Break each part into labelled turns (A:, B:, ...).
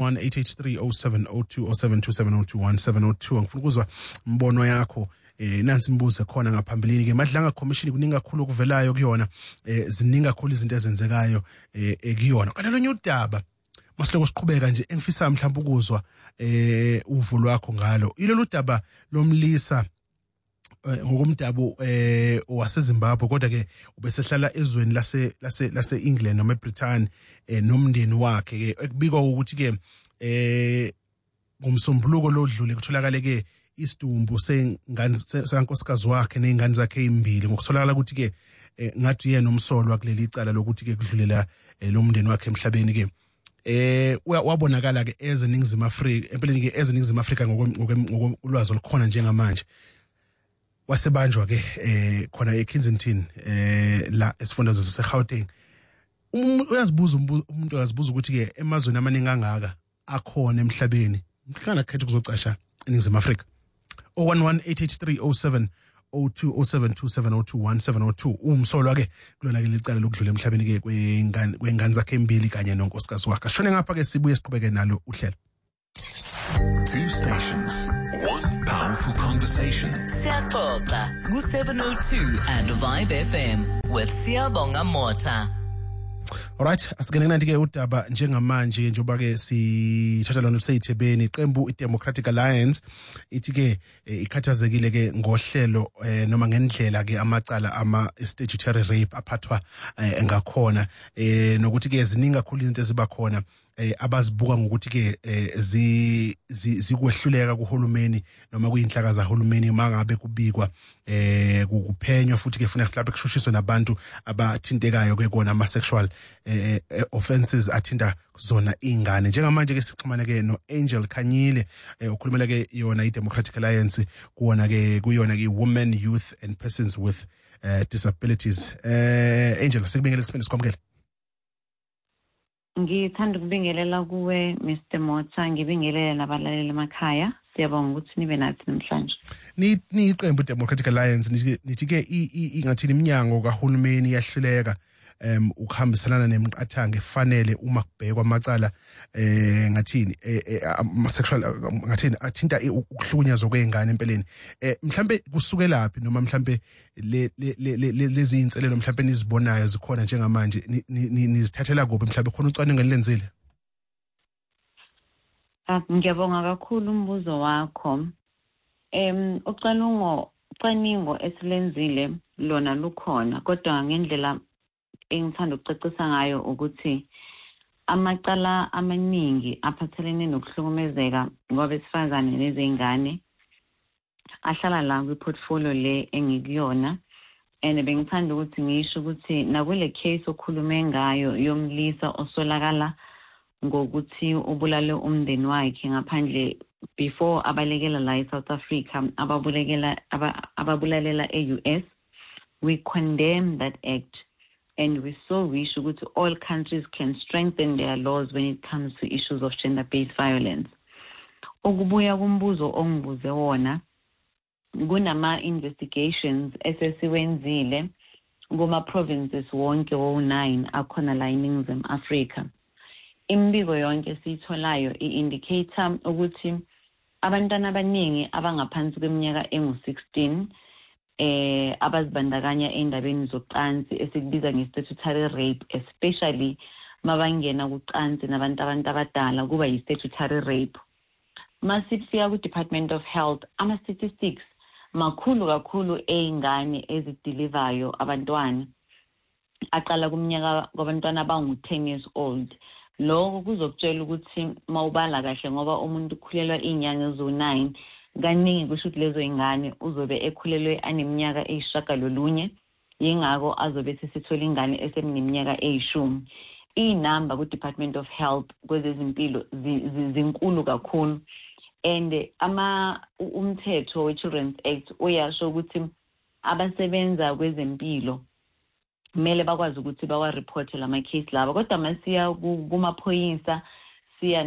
A: 011-883-0702 angifuna ukuzwa mbono yakho nansi imbuzo khona ngaphambilini ke madlanga commission kuninga kakhulu okuvelayo kuyona zininga kakhulu izinto ezenzekayo kuyona kanti lonye udaba masiloko siqhubeka nje engifisa mhlawumbe ukuzwa uvo lwakho ngalo ilolu daba lomlisa ngokomdabu waseZimbabwe kodwa ke ubesehlala ezweni lase England noma eBritain nomndeni wakhe ke ekubikwa ukuthi ke ngomsombuluko lodlule kutholakala ke isidumbu senkosikazi wakhe nezingane zakhe ezimbili ngokusolakala ukuthi ke ngathi yena umsolwa kuleli icala lokuthi ke kudlulela lo mndeni wakhe emhlabeni ke wabonakala ke ezeningizimu Afrika empeleni ke ezeningizimu Afrika ngokolwazi olukhona njengamanje wasebanjwa ke khona eKensington la esifundazwe saseGauteng umuntu uyazibuza ukuthi ke emazweni amaningi angaka akhona emhlabeni mhlana khetha ukuzocasha eningizimu Afrika 011-883-0702-072702 umsolwa ke kulona ke licala lokudlula emhlabeni ke kwengane zakhe ezimbili kanye nonkosikazi wakhe ashone ngapha ke sibuye siqhubeke nalo uhlelo.
B: Two stations, one powerful conversation.
C: Siyaxoxa ku702 and Vibe FM with Siyabonga Mota.
A: Alright, asikene nanti ke udaba njengamanje njoba ke sithatha lona luseyithebeni iqembu iDemocratic Alliance ithi ke ikhathazekile ke ngohlelo noma ngendlela ke amacala ama statutory rape aphathwa ngakhona nokuthi ke ziningi kakhulu izinto eziba khona abazibuka ngokuthi ke zikwehluleka kuhulumeni noma kuyinhlaka zahulumeni mangabe kubikwa kuphenywa futhi ke funeka mhlawumbe kushushiswe nabantu abathintekayo ke kona ama sexual offenses athinta zona ingane njengamanje ke sixhumana ke no Angel Khanyile ukhulumela ke yona iDemocratic Alliance kuona ke kuyona ke Women, Youth and Persons with Disabilities. Angel sikubingelela sipende sikwamukele.
D: Ngithanda ukubingelela kuwe Mr Mota ngibingelela nabalaleli emakhaya siyabonga ukuthi nibe nathi namhlanje.
A: Ni iqembu Democratic Alliance nithi ke ingathini iminyango kahulumeni yahluleka ukuhambiselana nemiqathango efanele uma kubhekwa amacala ngathini sexual ngathini athinta ukuhlukunyezwa kwezingane empeleni mhlambe kusukela laphi noma mhlambe lezi inselelo mhlambe nizibonayo zikhona njengamanje nizithathela kuphi mhlambe khona ucwaningo nilenzile.
D: Ngiyabonga kakhulu umbuzo wakho. Ucwaningo esilenzile lona lukhona kodwa ngendlela engithanda ukucacisa ngayo ukuthi amacala amaningi aphathelene nokuhlukumezeka kwabesifazane nezingane ahlala la kwi-portfolio le engikuyona and bengithanda ukuthi ngisho ukuthi nakule case okhulume ngayo yomlisa osolakala ngokuthi ubulale umndeni wakhe ngaphandle before abalekela la eSouth Africa ababulalela e-US. We condemn that act. And we so wish that all countries can strengthen their laws when it comes to issues of gender-based violence. Ukubuya kumbuzo ongibuze wona, kunama investigations esesiwenzile kuma provinces wonke wo9 akhona la eNingizimu Afrika. Imbiko yonke siyitholayo i-indicator ukuthi abantwana abaningi abangaphansi kweminyaka engu-16 abazibandakanya endabeni zocansi esikubiza nge-statutory rape, especially mabangena kucansi nabantu abadala kuba yi-statutory rape. Masifika ku-Department of Health, ama-statistics makhulu kakhulu ey'ngane ezidelivayo abantwana aqala kuminyaka kwabantwana abangu-10 years old. Lokho kuzokutshela ukuthi mawubala kahle ngoba umuntu ukhulelwa inyanga ezo9 kaningi kusho ukuthi lezo ingane uzobe ekhulelwe aneminyaka eyishagalolunye yingako azobe sesithola ingane esemineminyaka eyishumi. Inamba ku-Department of Health kwezezimpilo zinkulu kakhulu and umthetho we-Children's Act uyasho ukuthi abasebenza kwezempilo kumele bakwazi ukuthi bawa-report lama-case laba kodwa masiya kumaphoyisa siya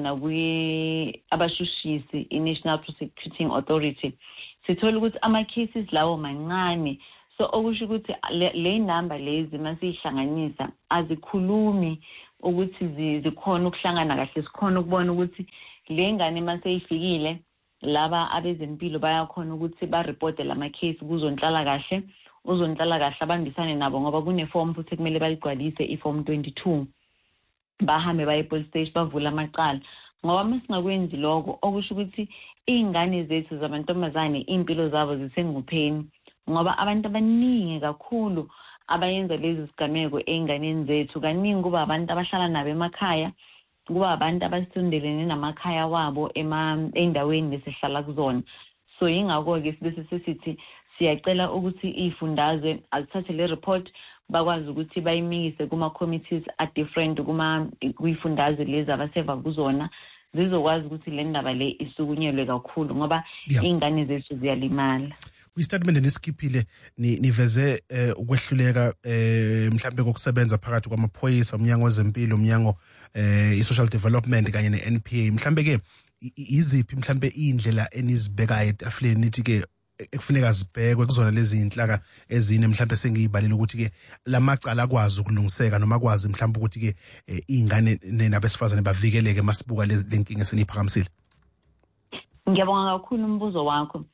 D: abashushisi i-National Prosecuting Authority sithola ukuthi ama-cases lawo mancane so okusho ukuthi le number lezi masiyihlanganisa azikhulumi ukuthi zikhona ukuhlangana kahle, sikhona ukubona ukuthi le ngane mase ifikile laba abezempilo bayakhona ukuthi ba-reporte lama case kuzonhlala kahle, uzonhlala kahle abambisane nabo ngoba kuneform futhi kumele bayigcwalise iform 22 bahambe baye police station bavula amaqala ngoba masingakwenzi lokho okusho ukuthi ingane zethu zabantomazane impilo zabo zisengupheni ngoba abantu abaningi kakhulu abayenza lezi zigameko einganeni zethu kaningi kuba abantu abahlala nabo emakhaya, kuba abantu abasondelene namakhaya wabo endaweni lesihlala kuzona. So ingakho-ke bese sesithi siyacela ukuthi ifundazwe azithathe le report bakwazi ukuthi bayimikise kuma-committees a-different kuyifundazwe lezi abaseva kuzona zizokwazi ukuthi le ndaba le isukunyelwe kakhulu ngoba ingane zethu ziyalimala.
A: Kwi-statement nesikiphile niveze ukwehluleka mhlambe kokusebenza phakathi kwamaphoyisa, umnyango wezempilo, umnyango i-social development kanye ne-NPA. Mhlambe ke iziphi mhlambe indlela enizibekayo etafuleni nithi ke ekufuneka zibhekwe kuzona lezi inhlaka ezine mhlambe sengiyibalile ukuthi ke lamacala akwazi ukulungiseka noma akwazi mhlambe ukuthi ke ingane nabesifazane bavikeleke masibuka lenkinga seniphakamisile?
D: Ngiyabonga kakhulu umbuzo wakho.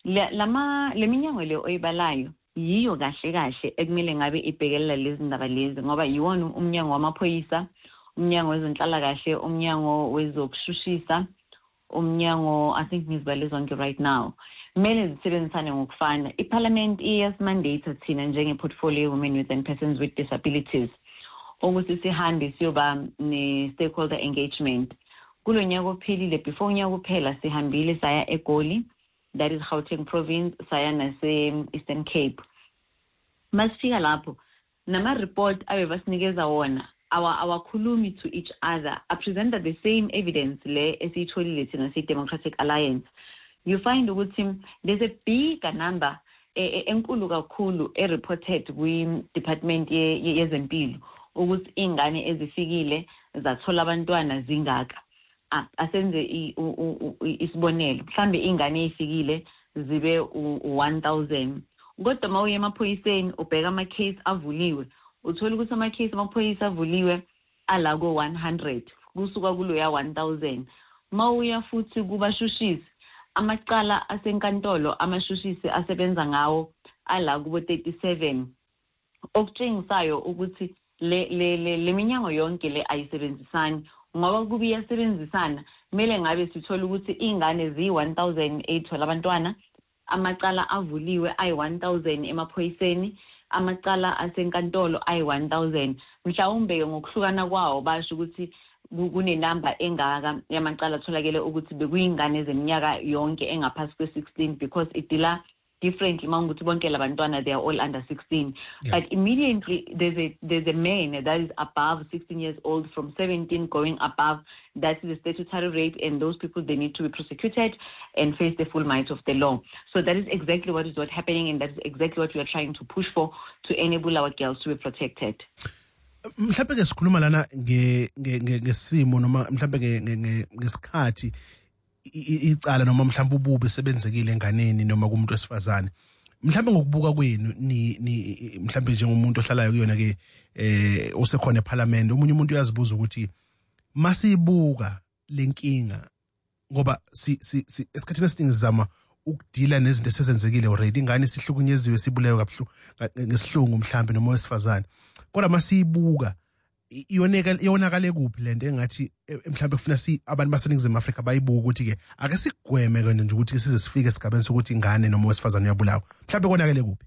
D: Le minyango le oyibalayo yiyo kahle kahle ekumele ngabe ibhekelela lezi ndaba lezi ngoba yiwona umnyango wamaphoyisa, umnyango wezenhlala kahle, umnyango wezokushushisa, umnyango I think ngizibale zonke right now. Kumele zisebenzisane ngokufana. iParliament iyas-mandate thina njenge-portfolio women youth and persons with disabilities ukuthi sihambe siyoba ne-stakeholder engagement. Kulo nyaka ophelile before unyaka uphela sihambile saya eGoli, that is Gauteng province, saya nase-Eastern Cape. Masifika lapho nama-report abebasinikeza wona awakhulumi to each other, apresenta the same evidence le esiyitholile thina siyi-Democratic Alliance. You find ukuthi there's a bigger number enkulu kakhulu reported kwi-department yezempilo ukuthi ingane ezifikile zathola abantwana zingaka. Asenze isibonelo mhlambe ingane efikile zibe 1000 kodwa mawuye emaphoyiseni ubheka ama-case avuliwe uthola ukuthi ama-case amaphoyisa avuliwe ala ko-100 kusuka kulo ya 1000. Mawuya futhi kubashushisi amacala asenkantolo amashushisi asebenza ngawo ala kubo 37 okutshengisayo ukuthi le minyango yonke le ayisebenzisani ngoba kubi yasebenzisana kumele ngabe sithola ukuthi ingane zi-1008 abantwana, amacala avuliwe ayi-1000 emaphoyiseni, amacala asenkantolo ayi-1000. Mhlawumbe ngokuhlukana kwawo basho ukuthi kunenamba engaka yamacala atholakele ukuthi bekuyingane zeminyaka yonke engaphasi kwe-16 because idila differently mawukuthi bonke labantwana they are all under 16. But immediately there's a man that is above 16 years old, from 17 going above, that is a statutory rape, and those people, they need to be prosecuted and face the full might of the law. So that is exactly what is happening, and that is exactly what we are trying to push for, to enable our girls to be protected.
A: Mhlawumbe ke sikhuluma lana ngesimo noma mhlawumbe ngesikhathi icala noma mhlawumbe ububi sebenzekile enganeni noma kumuntu wesifazane. Mhlawumbe ngokubuka kwenu ni mhlawumbe njengomuntu ohlalayo kuyona ke osekhona eParliament, umunye umuntu uyazibuza ukuthi masibuka lenkinga ngoba esikhathini esiningi sizama ukudila nezinto esezenzekile already, ingane sihlukunyeziwe sibulewe kabuhlungu ngesihlungu mhlawumbe noma wesifazane, kodwa masibuka iyonakale kuphi lento engathi mhlawumbe kufuna abantu baseNingizimu Afrika bayibuka ukuthi ke ake sigweme kwena nje ukuthi size sifike esigabeni sokuthi ingane noma wesifazane uyabulawa, mhlawumbe konakele kuphi?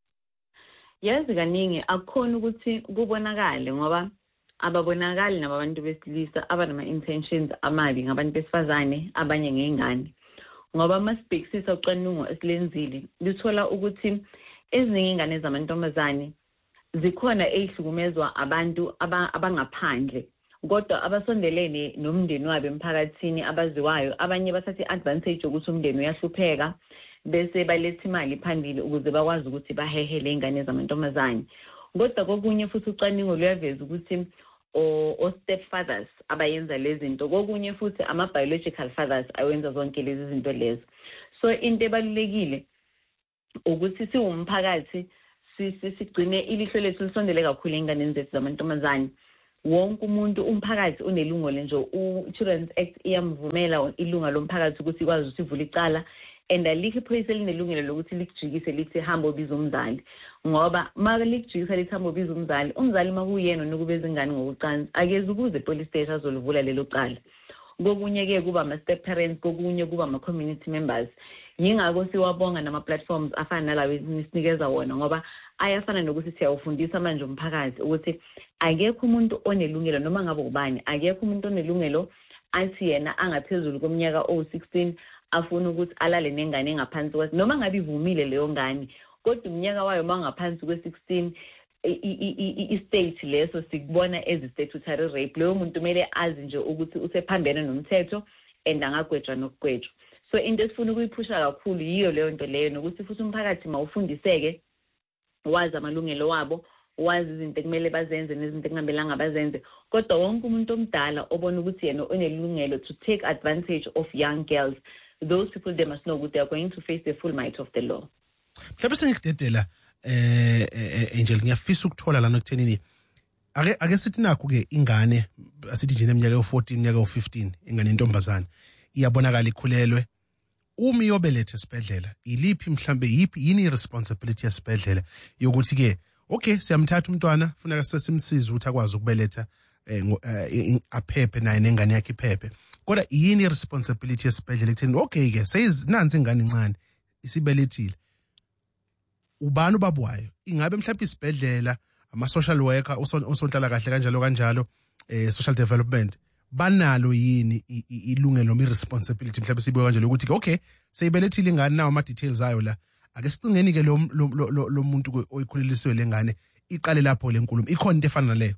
D: Yazi kaningi akukhona ukuthi kubonakale ngoba ababonakali nabantu besilisa abanama intentions amabi ngabantu besifazane abanye ngengane, ngoba masibhekisisa ucwaningo esilenzile lithola ukuthi eziningi ingane zamantombazane zikhona ehlukumezwa abantu abangaphandle, kodwa abasondelene nomndeni wabo emphakathini abaziwayo, abanye bathatha advantage ukuthi umndeni uyahlupheka bese baletha imali phambili ukuze bakwazi ukuthi bahehele ingane zamantombazane. Kodwa kokunye futhi ucwaningo luyaveza ukuthi o stepfathers abayenza lezi zinto, kokunye futhi ama biological fathers awenza zonke lezi zinto lezo. So into ebalulekile ukuthi siwumphakathi sigcine ilihlo lethu lisondele kakhulu enganeni zethu zamantombazane, wonke umuntu umphakathi unelungelo nje Children's Act iyamvumela ilunga lomphakathi ukuthi ikwazi ukuthi ivule icala and alikho iphoyisa elinelungelo lokuthi likujikise lithi hamba ubiza umzali ngoba maka likujikisa lithi hamba ubiza umzali makuyena nokubeza ingane ngokucansi akeze ukuze police station azolivula lelo cala kokunye ke kuba ama step parents kokunye kuba ama community members yingakho siwabonga nama platforms afana nalawo esinikeza wona ngoba ayafana nokuthi siyawufundisa manje umphakathi ukuthi akekho umuntu onelungelo noma ngabe ubani akekho umuntu onelungelo athi yena angaphezulu kweminyaka o16 afuna ukuthi alale nengane engaphansi kwesi noma ngabe ivumile leyo ngane kodwa iminyaka wayo mangaphansi kwe16 i-state leso sikubona as statutory rape leyo muntu kumele azi nje ukuthi usephambene nomthetho and angagwetshwa nokugwetshwa so into esifuna ukuyiphusha kakhulu yiyo leyo nto leyo nokuthi futhi umphakathi mawufundiseke wazi amalungelo wabo wazi izinto ekumele bazenze nezinto ekungamelanga bazenze kodwa wonke umuntu omdala obona ukuthi yena onelungelo to take advantage of young girls those people they must know that they are going to face the full might of the law.
A: Mhlawumbe sengikudedela Angel ngiyafisa ukuthola lana ekuthenini ake sithi nakho ke ingane asithi nje neminyaka yo14 iminyaka yo15 ingane intombazana iyabonakala ikhulelwe uma iyobeletha esibhedlela iliphi mhlambe yini responsibility yesibhedlela yokuthi ke okay siyamthatha umntwana funeka sesimsiza ukuthi akwazi ukubeletha aphephe naye nengane yakhe iphephe kodwa yini responsibility yesibhedlela ekutheni okay ke seyizinansi ingane incane isibelethile ubani ubabwayo ingabe mhlawumbe isibhedlela ama social worker osonhlala kahle kanjalo social development banalo yini ilungelo noma irresponsibility mhlawumbe sibuye kanjalo ukuthi okay seyibelethile ingane nawo ama details ayo la ake sicingeni ke lo muntu oyikhuleliswe lengane iqale lapho lenkulumo ikhona into efana naleyo.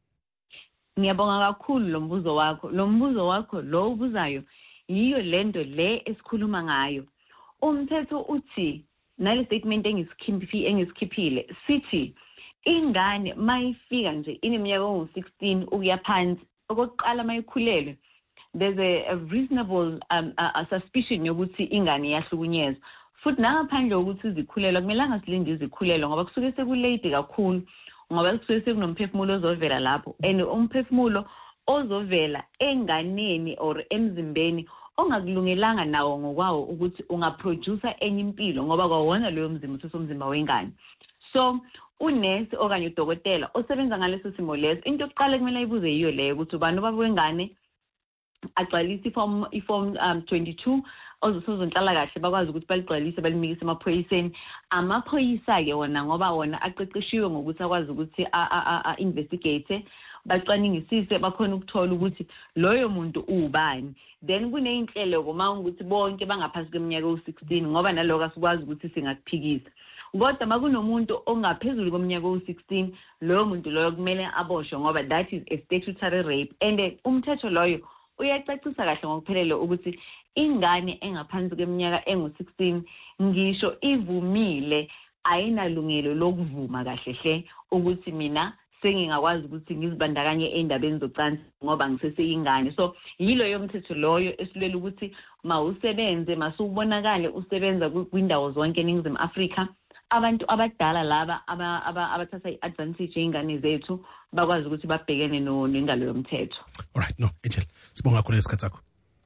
D: Ngiyabonga kakhulu lo mbuzo wakho lo ubuzayo yiyo lento le esikhuluma ngayo umthetho uthi nale statement engisikhiphile sithi ingane mayifika nje ineminyaka ngo16 ukuya phansi okokuqala mayikhulelwe there's a reasonable suspicion yokuthi ingane iyahlukunyezwa futhi nangaphandle ukuthi izikhulelwa kumelanga silinde izikhulelwa ngoba kusuke sekulate kakhulu ngoba kusuke sekunomphefumulo ozovela lapho and umphefumulo ozovela enganeni or emzimbeni ongakulungelanga nawo ngokwawo ukuthi ungaproducer enye impilo ngoba kwawona leyo mzimba usomzimba wengane so unesi okanye udokotela osebenza ngaleso simo leso into yokuqala kumele ayibuze yiyo leyo ukuthi ubani ubaba wengane agcwalise iform 22 ozosonhlala kahle bakwazi ukuthi baligcwalise balimikise emaphoyiseni amaphoyisa ke wona ngoba wona aqeqeshiwe ngokuthi akwazi ukuthi investigate bacwaningisise bakhona ukuthola ukuthi loyo muntu ubani then kuneyinhlelo koma ukuthi bonke bangaphasi kweminyaka u16 ngoba naloko asikwazi ukuthi singakuphikisa kodwa makunomuntu ongaphezulu kweminyaka u16 loyo muntu loyo kumele aboshwe ngoba that is a statutory rape and umthetho loyo uyacacisa kahle ngokuphelele ukuthi ingane engaphansi kweminyaka engu16 ngisho ivumile ayinalungelo lokuvuma kahle hle ukuthi mina sengingakwazi ukuthi ngizibandakanye endabeni zocansi ngoba ngiseseyingane so yilo yomthetho loyo esilela ukuthi mawusebenze masubonakale usebenza kwindawo zonke eNingizimu Afrika abantu abadala laba abathatha iadvantage yeingane zethu bakwazi ukuthi babhekene nengalo yomthetho.
A: Alright, no Angel sibonga kakhulu isikhathi sakho.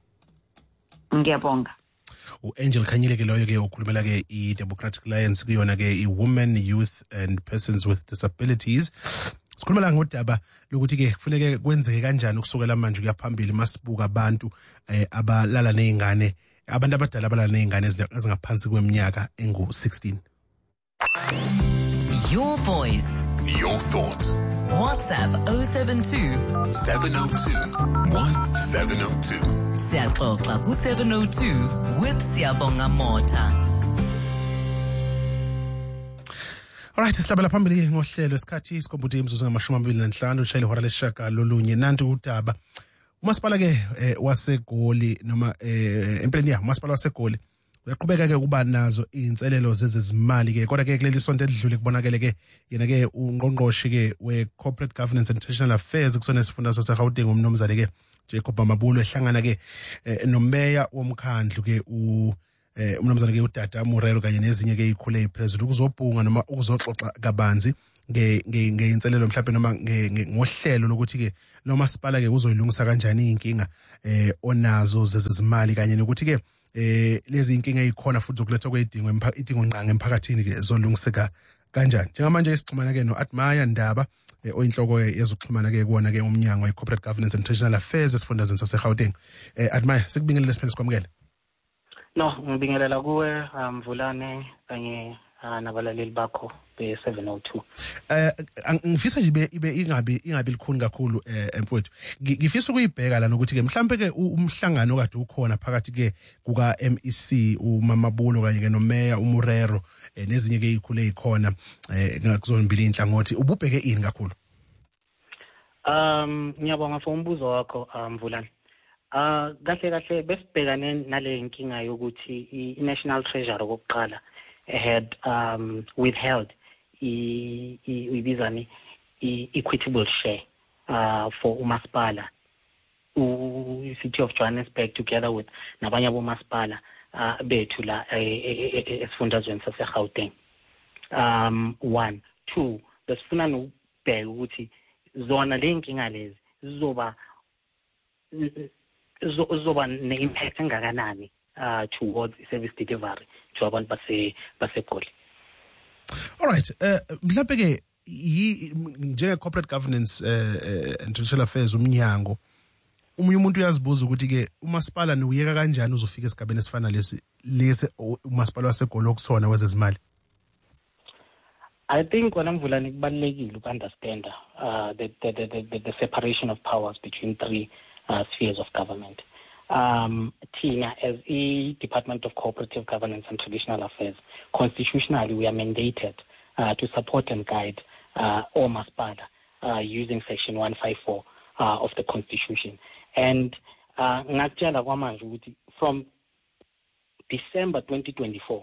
D: Ngiyabonga.
A: Angel Khanyile ke loyo ke ukhulumela ke i-Democratic Alliance kuyona ke i-Women, Youth and Persons with Disabilities. Sikhulumela ngodaba lokuthi ke kufanele kwenzeke kanjani ukusukela manje kuyaphambili masibuka abantu abalala nezingane abantu abadala abalala nezingane ezingaphansi kweminyaka engu16.
C: Your voice.
B: Your thoughts.
C: WhatsApp 072
B: 702 1702.
C: Siyaxoxa ku702 with Siyabonga Mota.
A: Alright, sihlabela phambili ngohlelo isikhathi isikhombuthe imzuzu ngama25 ushayile ihora lesishaka lolunye nanti udaba umasipala ke waseGoli noma empeleni umasipala waseGoli uyaqhubeka ke kuba nazo izinselelo zezezimali ke kodwa ke kuleli sonto edlule kubonakele ke yena ke ungqongqoshi ke we Corporate Governance and International Affairs kusona sifunda saseGauteng umnomzane ke Jacob Mabulo ehlangana ke nomeya womkhandlu ke umnomzane ke uDada Murero kanye nezinye ke ikhule iphezulu ukuzobhunga noma ukuzoxoxa kabanzi ngeinselelo mhlawumbe noma ngohlelo lokuthi ke lo masipala ke uzoyilungisa kanjani inkinga onazo zezimali kanye nokuthi ke lezi inkinga ezikhona futhi zokulethwa kwedingo nqanga emphakathini ke zolungiseka kanjani. Njengamanje isixhumana ke no-Admire Ndaba oyinhloko yezokuxhumana ke kuona ke umnyango we-Corporate Governance and International Affairs esifundazweni sase-Gauteng. Admire, sikubingelele siphinde sikwamukele.
E: No, ngibingelela kuwe Mvulane kanye nabalaleli bakho be-702.
A: Ngifisa nje ibe ingabi likhuni kakhulu mfowethu. Ngifisa ukuyibheka lana ukuthi ke mhlambe ke umhlangano kade ukhona phakathi ke kuka MEC uMamabulo kanye ke noMeya uMurero nezinye ke izikhulu ezikhona ngakuzona inhlangothi ububheke ini kakhulu?
E: Ngiyabonga for umbuzo wakho Mvulane. Kahle besibhekane nale nkinga yokuthi i-National Treasury kokuqala had withheld ibizani equitable share for umasipala City of Johannesburg together with nabanye abomasipala bethu la esifundazweni sase-Gauteng. 1 2 besifuna nokubheka ukuthi zona le nkinga lezi zizoba ne-impact engakanani towards service delivery to abantu baseGoli.
A: All right, mhlawumbe ke njenge-corporate governance and international affairs umnyango umunye umuntu uyazibuza ukuthi ke umasipala niuyeka kanjani uzofika esigabeni esifana lesi umasipala waseGoli okusona wezezimali?
E: I think when Mvulane kubalulekile uku-understand the separation of powers between three spheres of government. Tina, as a Department of Cooperative Governance and Traditional Affairs, constitutionally we are mandated to support and guide all masipala using Section 154 of the Constitution. And ngakutshela kwamanje ukuthi from December 2024,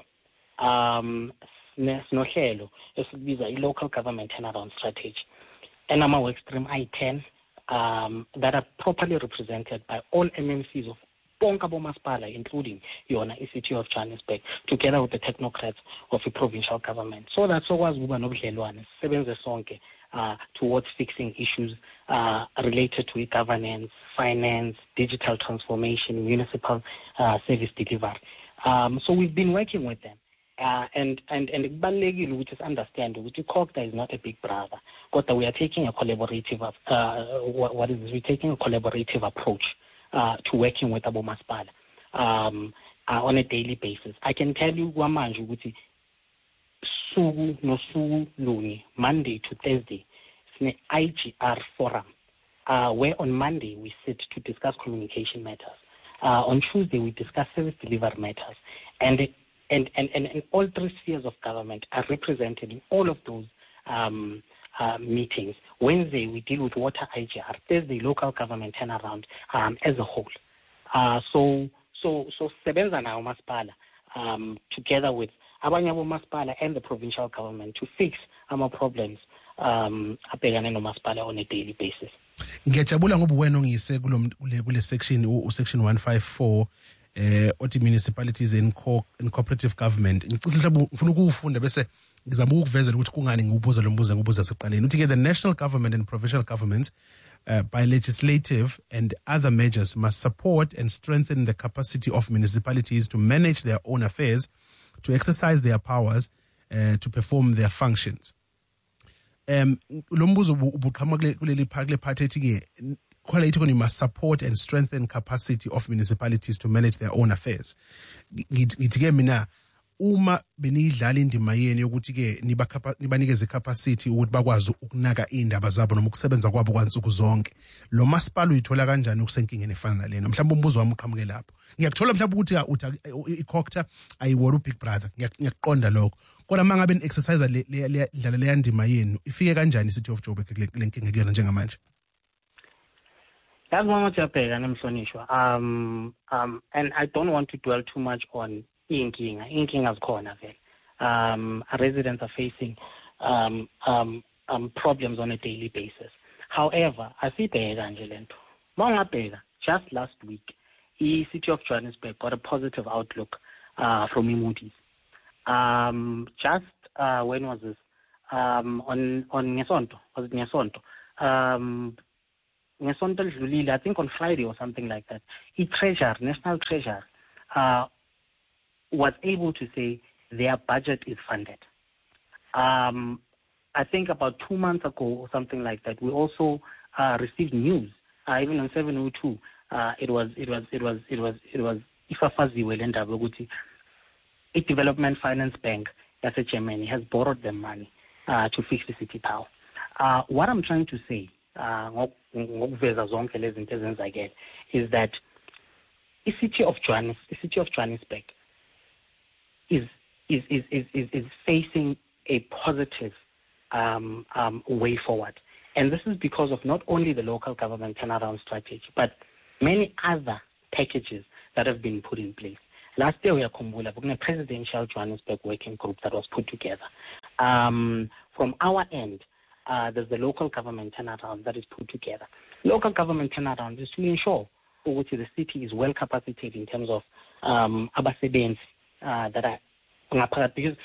E: sinohlelo esikubiza i-Local Government Turnaround Strategy, and work stream I-10 that are properly represented by all MMCs of bonke abomasipala, including yona City of Johannesburg, together with the technocrats of the provincial government, so that sokwazi ukuba nobudlelwane sisebenze sonke towards fixing issues related to governance, finance, digital transformation, municipal service delivery. So we've been working with them. And kubalulekile ukuthi understand ukuthi COGTA is not a big brother, but we are taking a collaborative we're taking a collaborative approach to working with abomasipala on a daily basis. I can tell you kwamanje ukuthi suku nosuku lunye, Monday to Thursday, sine IGR forum where on Monday we sit to discuss communication matters. On Tuesday we discuss service delivery matters, and all three spheres of government are represented in all of those meetings. Wednesday we deal with water IGR. Thursday local government turnaround as a whole. So sebenza na umasipala together with abanye abomasipala and the provincial government to fix our problems abhekane nomasipala on a daily basis.
A: Ngiyajabula ngoba wena ongise kule section section 154 othi municipalities and cooperative government. Ngifuna ukufunda bese ngizama ukukuvezela ukuthi kungani ngibuza lo mbuzo ngibuza seqaleni. Uthi ke the national government and provincial governments by legislative and other measures must support and strengthen the capacity of municipalities to manage their own affairs, to exercise their powers, to perform their functions. Lo mbuzo ubuqhamuka kuleli part ethi ke quality must support and strengthen capacity of municipalities to manage their own affairs. Ngithi ke mina uma benidlala indima yeni yokuthi ke nibanikeze capacity ukuthi bakwazi ukunaka indaba zabo noma ukusebenza kwabo kwansuku zonke, lo masipala uyithola kanjani ukusenkingeni efana nalena? Mhlawumbe umbuzo wami uqhamuke lapho. Ngiyakuthola mhlawumbe ukuthi iCOGTA ayiwona uBig Brother, ngiyakuqonda lokho, kodwa mangabe ni-exercise le dlala indima yenu ifike kanjani iCity of Joburg kule nkinga kuyona njengamanje?
E: That's one thing namhlonishwa. And I don't want to dwell too much on inkinga. Inkinga zikhona vele. Residents are facing problems on a daily basis. However, asibheka nje lento. Mangabheka just last week, the City of Johannesburg got a positive outlook from Moody's. When was this? on Ngesonto, was it Ngesonto? Ngesonto lidlulile, I think on Friday or something like that. National Treasurer, was able to say their budget is funded. I think about 2 months ago or something like that, we also received news, even on 702. It was ifafaziwe le ndaba ukuthi i-Development Finance Bank yase-Germany has borrowed them money to fix the city power. What I'm trying to say, ngokuveza zonke lezi zinto ezenzakele, is that the city of Johannesburg is facing a positive way forward. And this is because of not only the local government turnaround strategy, but many other packages that have been put in place. Last year, we are Kumbula, a presidential Johannesburg working group that was put together. From our end, there's the local government turnaround that is put together. Local government turnaround is to ensure that the city is well capacitated in terms of abasebenzi that are because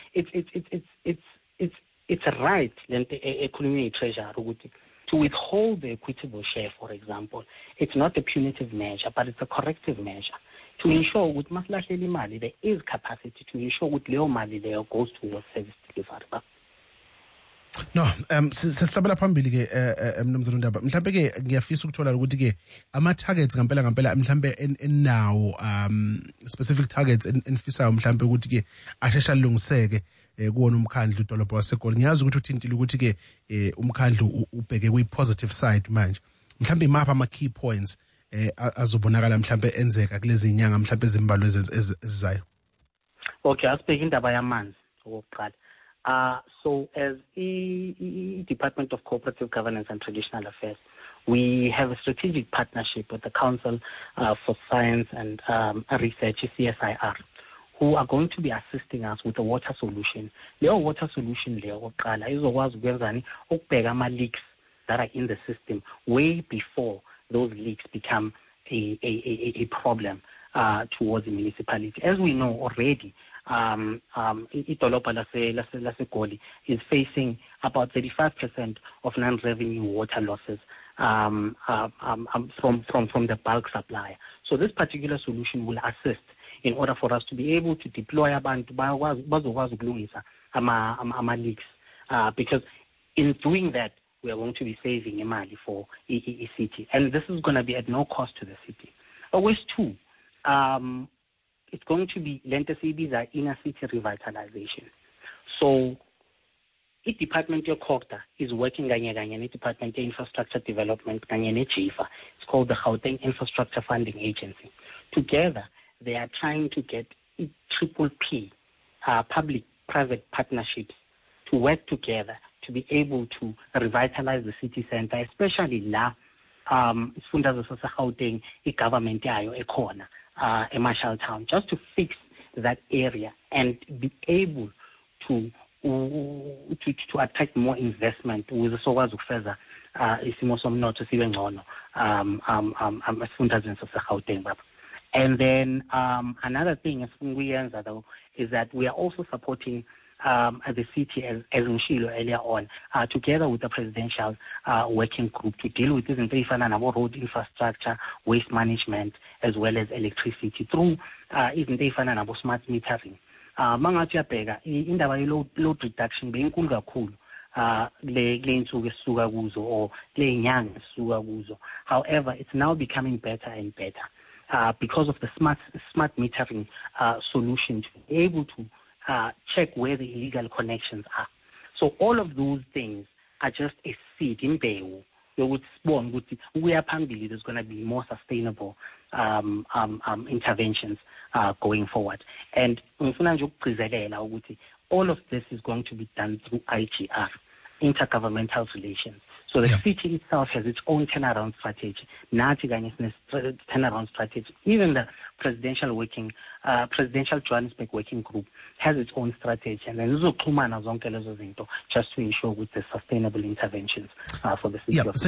E: it's a right economic treasure to withhold the equitable share, for example. It's not a punitive measure, but it's a corrective measure to ensure with maslahleli mali there is capacity to ensure with leo mali there goes towards service delivery.
A: No, sesihlabela phambili ke mnumzana uNdaba. Mhlambe ke ngiyafisa ukuthola ukuthi ke ama targets ngempela mhlambe enawo specific targets enfisayo mhlambe ukuthi ke ashesha lungiseke kuwona umkhandlu idolobha waseGoli. Ngiyazi ukuthi uthintile ukuthi ke umkhandlu ubheke kwi positive side manje. Mhlambe imapha ama key points azobonakala mhlambe enzeka kulezi inyanga mhlambe ezimbalwa ezizayo.
E: Okay, asibheke indaba yamanzi okokuqala. So as the Department of Cooperative Governance and Traditional Affairs, we have a strategic partnership with the Council for Science and Research, CSIR, who are going to be assisting us with a water solution. Their water solution leaks that are in the system way before those leaks become a problem towards the municipality. As we know already, idolobha laseGoli is facing about 35% of non-revenue water losses from the bulk supplier. So this particular solution will assist in order for us to be able to deploy abantu bazokwazi ukulungisa ama leaks, because in doing that we are going to be saving imali for a city, and this is going to be at no cost to the city. Always two. It's going to be Lente CB's inner city revitalization. So, the Department of Kokta is working the Department of Infrastructure Development, it's called the Gauteng Infrastructure Funding Agency. Together, they are trying to get PPP, public-private partnerships, to work together to be able to revitalize the city center, especially la Sifunda Gauteng, the government ekhona. Marshall Town, just to fix that area and be able to attract more investment with the sokwazi ukufeza isimo somnotho sibe ngcono esifundazweni saseGauteng baba. And then another thing is that we are also supporting the city, as Mshilo earlier on, together with the presidential working group to deal with this road infrastructure, waste management, as well as electricity through smart metering. Mangathi uyabheka indaba load reduction beyinkulu kakhulu kule insuku esisuka kuzo or kule nyanga esisuka kuzo. However, it's now becoming better and better because of the smart metering solution to be able to check where the illegal connections are. So all of those things are just a seed in there. You would spawn we are phambili, there's going to be more sustainable interventions going forward. And all of this is going to be done through IGR, intergovernmental relations. So the city itself has its own turnaround strategy. Turnaround strategy. Even the presidential Johannesburg working group has its own strategy, and then just to ensure with the sustainable interventions for the city of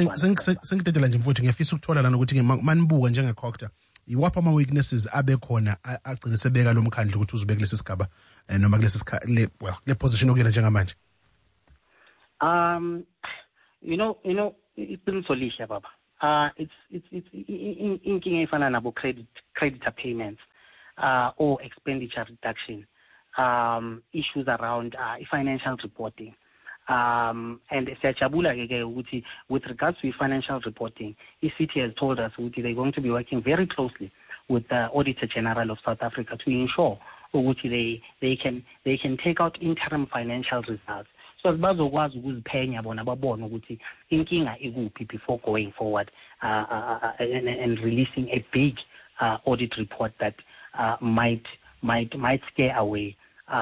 A: Johannesburg. Iwapha ama weaknesses abekhona agcine sebeka lo mkhandlu ukuthi uzubeke lesi sigaba noma kulesi le position okuyena njengamanje.
E: Iqiniso lihle baba. It's inkinga efana nabo creditor payments or expenditure reduction, issues around financial reporting. And siyajabula ke ukuthi with regards to financial reporting, ECT has told us that they're going to be working very closely with the Auditor General of South Africa to ensure that they can take out interim financial results. So bazokwazi ukuziphenya bona babone ukuthi inkinga ikuphi before going forward and releasing a big audit report that might scare away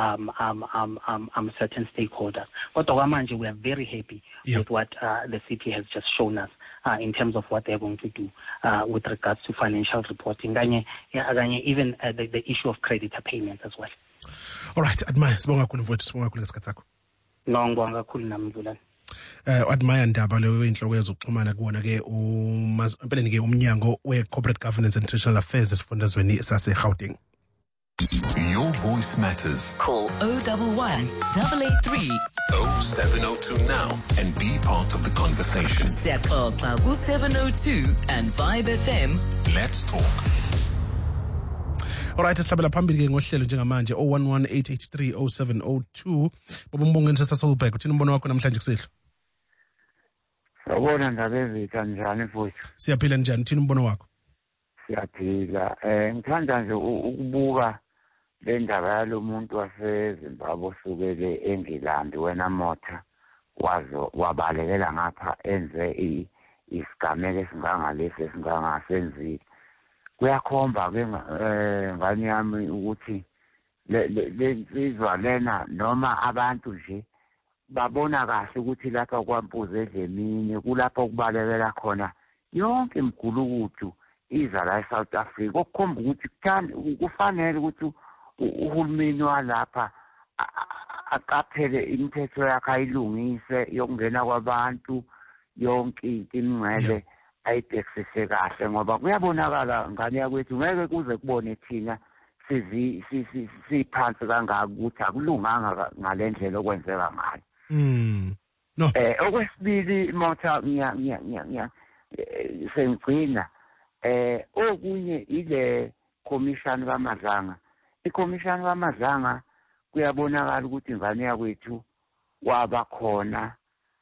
E: certain stakeholders. But manje, we are very happy with what the city has just shown us in terms of what they're going to do with regards to financial reporting, even the issue of creditor payments as well.
A: All right, Admire, sibonga kakhulu mfowethu, sibonga kakhulu ngesikhathi sakho.
E: Ngibonga kakhulu nami Mvulane.
A: Admire Ndaba leyo inhloko yezokuxhumana kuona ke empeleni ke umnyango we-Corporate Governance and International Affairs esifundazweni sase-Gauteng.
B: Your voice matters.
C: Call 011 883
B: 0702 now and be part of the conversation.
C: Siyaxoxa ku702 and Vibe FM.
B: Let's talk.
A: Alright, sihlabela phambili ke ngohlelo njengamanje 011-883-0702. Baba Mbongeni sasolbek, uthini umbono wakho namhlanje kusehlo?
F: Sawubona Ndaba Ezitha, njani mfowethu?
A: Siyaphila njani, uthini umbono wakho?
F: Siyaphila. Ngithanda nje ukubuka le ndaba yalo muntu waseZimbabwe osukele eNgilandi wena motha wabalekela ngapha enze isigameko esingangalesi esingangasenzile. Kuyakhomba ke ngani yami ukuthi lezizwa lena noma abantu nje babona kahle ukuthi lapha kwampuze edlemini kulapho kubalekela khona yonke imgulukudu iza la eSouth Africa. Okukhomba ukuthi kufanele ukuthi uhulumeni walapha aqaphele imithetho yakhe ayilungise yokungena kwabantu yonke ingcele ayibhekisise kahle ngoba kuyabonakala ngane yakwethu ngeke kuze kubone thina siphansi kangaka ukuthi akulunganga ngalendlela okwenzeka ngayo.
A: No.
F: Okwesibili motha sengcina okunye ile commission kaMadlanga. I-commission kaMadlanga kuyabonakala ukuthi ingane yakwethu waba khona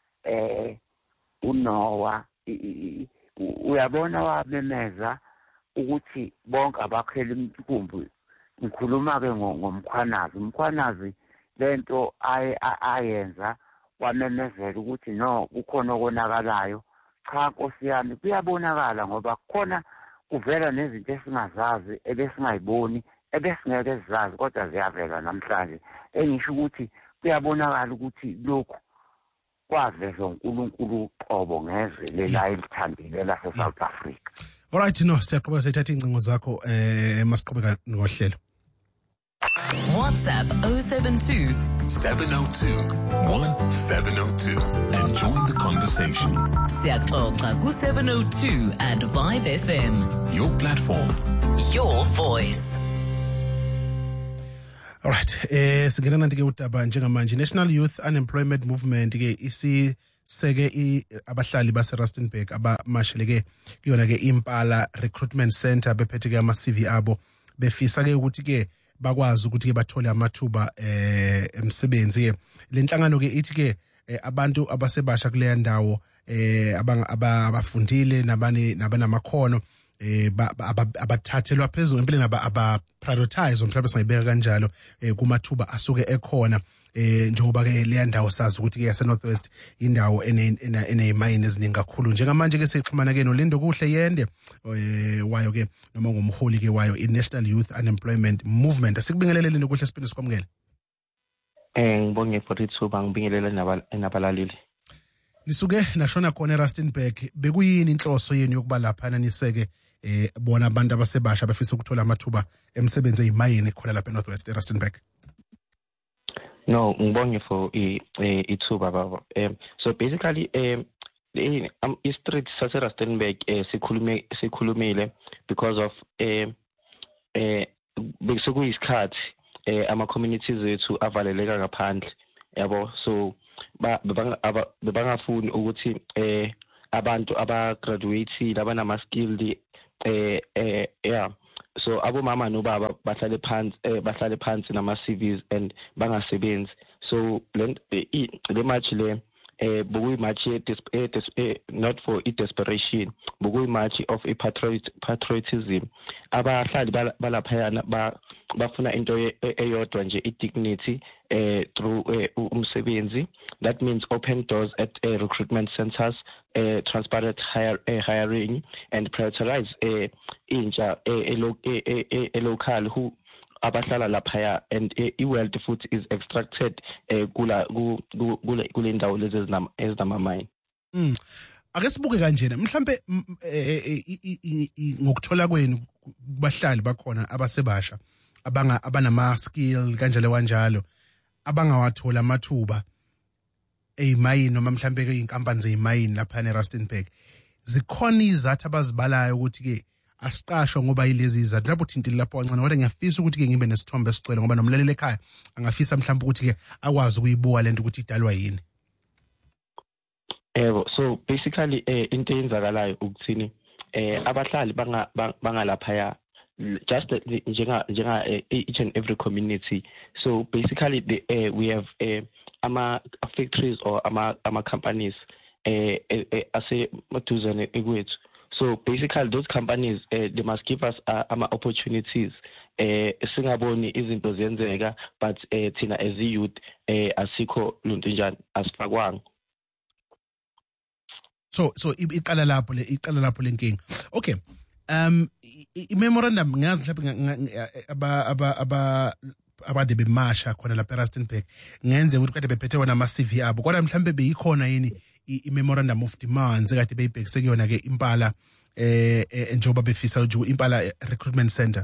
F: uNoah uyabona wamemeza ukuthi bonke abakhela imithumbu. Ngikhuluma ke ngomkhwanazi lento ayenza wamemezela ukuthi no kukhona okonakalayo. Cha Nkosi yami, kuyabonakala ngoba khona kuvela nezinto esingazazi ebesingayiboni ebesingeke sizazi kodwa ziyavela namhlanje. Engisho ukuthi kuyabonakala ukuthi lokhu kwavezwa uNkulunkulu qobo ngezwe lela elithandile lase-South Africa.
A: Alright, no, siyaqhubeka sithatha ingcingo zakho masiqhubeka ngohlelo.
C: WhatsApp 072
B: 702 1702 and join the conversation.
C: Siyaxoxa ku702 and Vibe FM.
B: Your platform,
C: Your voice.
A: Alright, singena nanti ke udaba njengamanje National Youth Unemployment Movement ke isiseke abahlali base Rustenburg abamasheleke kuyona ke Impala Recruitment Center bephethe ke ama CV abo befisa ke ukuthi ke bakwazi ukuthi ke bathole amathuba emsebenzi ke. Lenhlangano ke ithi ke abantu abasebasha kuleya ndawo abafundile nabanamakhono abathathelwa phezulu empeleni aba-prioritize mhlawumbe singayibeka kanjalo kumathuba asuke ekhona njengoba ke leya ndawo sazi ukuthi ke yase Northwest indawo eneyimayini eziningi kakhulu. Njengamanje ke sixhumana ke noLindo Kuhle Yende wayo ke noma ngumholi ke wayo i-National Youth Unemployment Movement. Asikubingelele Lindo Kuhle siphinde sikwamukele.
G: Ngibonge for ithuba ngibingelele nabalaleli.
A: Nisuke nashona khona eRustenburg, bekuyini inhloso yenu yokuba lapha niseke bona abantu abasebasha bafisa ukuthola amathuba emsebenzi eyimayini khona lapha eNorthwest eRustenburg?
G: No, ngibonge for ithuba baba. So basically i-street sase-Rustenburg sikhulumile because of bekuyisikhathi ama communities ethu avaleleka ngaphandle yabo. So bebangafuni ukuthi abantu abagraduate abanama skilled yeah, so abomama nobaba bahlale phansi nama CVs and bangasebenzi. So le match le bukuyi match not for desperation, bukuyi match of a patriotism. Abahlali balaphayana bafuna into eyodwa nje, dignity through umsebenzi. That means open doors at recruitment centers, transparent hiring, and prioritize intsha local who abahlala laphaya, and i-wealth food is extracted kule ndawo lezi ezinamamine.
A: Ake sibuke kanjena mhlambe ngokuthola kwenu kubahlali bakhona abasebasha abanama skill kanjalo abangawathola amathuba eyimayini noma mhlambe ke inkampani zeyimayini lapha eRustenburg. Zikhona izathu abazibalayo ukuthi ke asiqashwa ngoba yilezi izathu. Lapho thintile lapho kancane, kodwa ngiyafisa ukuthi ke ngibe nesithombe esicwele ngoba nomlaleli ekhaya angafisa mhlawumbe ukuthi ke akwazi ukuyibuka lento ukuthi idalwa yini.
G: So basically into eyenzakalayo ukuthini abahlali bangalaphaya just njenga each and every community. So basically we have ama factories or ama companies ase maduzane kwethu. So basically those companies they must give us opportunities. Singaboni izinto ziyenzeka, but thina as a youth asikho lunto njani asifakwanga.
A: So iqala lapho lenkinga. Okay. I-memorandum ngazi mhlawumbe abade bemasha khona lapha eRustenburg ngenze ukuthi kade bephethe wona ama CV abo, kodwa mhlawumbe beyikhona yini i-memorandum of demands ekade beyibhekise kuyona ke Impala njengoba befisa ukuthi Impala recruitment center.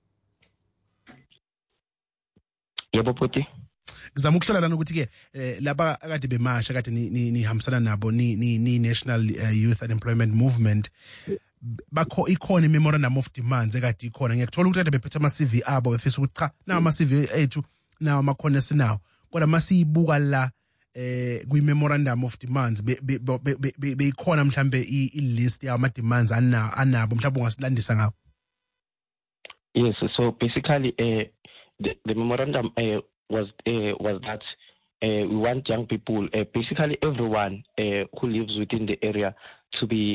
G: Yebo bhuti.
A: Ngizama ukuhlola lana ukuthi ke laba akade bemasha kade nihambisana nabo ni National Youth Unemployment Movement, ikhona i-memorandum of demands ekade ikhona. Ngiyakuthola ukuthi kade bephethe ama CV abo befisa ukuthi cha nawo ama CV ethu nawo amakhono esinawo, kodwa masiyibuka la kwi-memorandum of demands beyikhona mhlambe i-list yawo ama-demands anabo mhlawumbe ungasilandisa ngawo.
G: Yes, so basically the memorandum was that we want young people, basically everyone who lives within the area, to be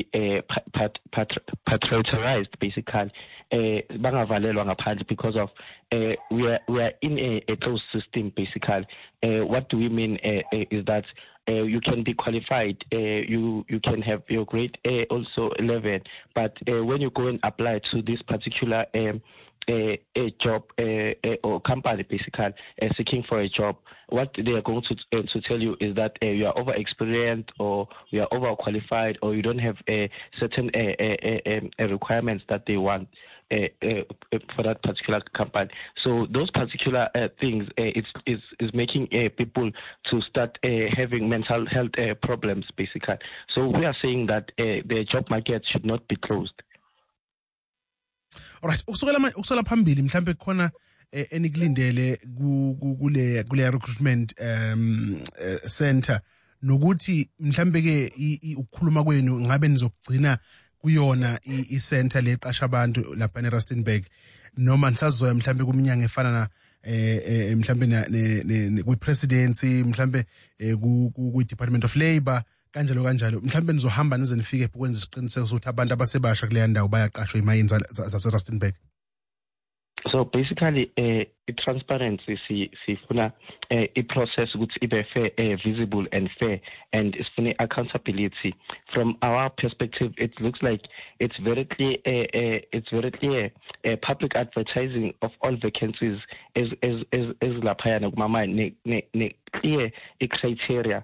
G: patrioticized, basically. Bangavalelwa ngaphandle because of we are in a closed system, basically. What do we mean is that you can be qualified, you can have your grade also 11, but when you go and apply to this particular a job or company, basically seeking for a job, what they are going to tell you is that you are over-experienced or you are over-qualified or you don't have certain requirements that they want for that particular company. So those particular things is making people to start having mental health problems, basically. So we are saying that the job market should not be closed.
A: Alright, ukusukela phambili mhlambe khona enikulindele kule recruitment center, nokuthi mhlambe ke ukukhuluma kwenu ngabe nizokugcina kuyona i-center leqasha abantu lapha eRustenburg, noma nisazoya mhlambe kuminyango efana na mhlambe kwi-presidency, mhlambe ku-Department of Labour kanjalo mhlambe nizohamba nize nifike ukwenza isiqiniseko sokuthi abantu abasebasha kuleya ndawo bayaqashwa emayini zaseRustenburg?
G: So basically i-transparency sifuna i-process ukuthi ibe fair, visible and fair, and sifuna accountability. From our perspective, it looks like it's very clear public advertising of all vacancies is laphaya kumama ne clear criteria,